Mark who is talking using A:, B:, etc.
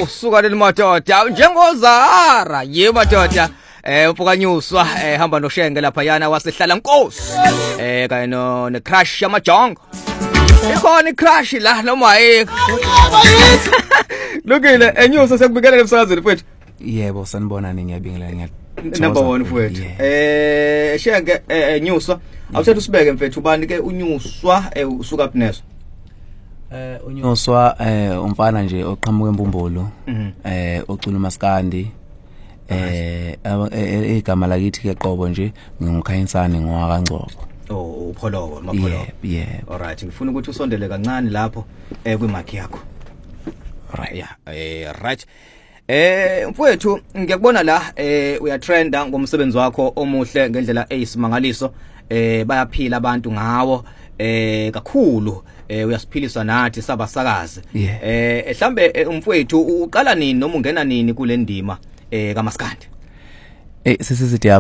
A: suka leli madoda njengozara ye madoda mfukanyuswa hamba noshenge lapha yana wasehlala Nkosi kanye no crush yamajongo ikhona icrush la noma lokile enyuso sekubikela emsakazweni mfethu
B: yebo sanibona ngiyabingelela
A: number 1 mfethu shenge Nyuswa awuthethe usibeke mfethu ubani ke uNyuswa usuka Pneso
B: uNyuswa umfana nje oqhamuka embumbulu ocula umaskandi igama lakithi ke Qobo nje ngingukhayinsani ngowakaNgcobo
A: upholobo mapholobo
B: yebo
A: alright ngifuna ukuthi usondele kancane lapho kwimark yakho right right mfowethu ngiyakubona la uyatrenda ngomsebenzi wakho omuhle ngendlela eyisimangaliso bayaphila abantu ngawo kakhulu uyasiphilisa nathi sabasakazi mhlambe umfowethu uqala nini noma ungena nini kule ndima kaMaskandi
B: sisizidi